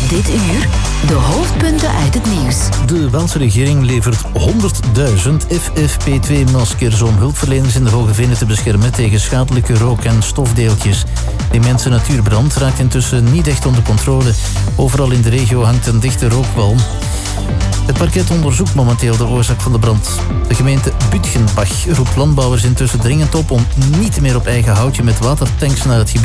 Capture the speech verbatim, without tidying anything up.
Dit uur de hoofdpunten uit het nieuws. De Waalse regering levert honderdduizend F F P twee maskers om hulpverleners in de Hoge Venen te beschermen tegen schadelijke rook- en stofdeeltjes. De immense natuurbrand raakt intussen niet echt onder controle. Overal in de regio hangt een dichte rookwal. Het parket onderzoekt momenteel de oorzaak van de brand. De gemeente Bütgenbach roept landbouwers intussen dringend op om niet meer op eigen houtje met watertanks naar het gebied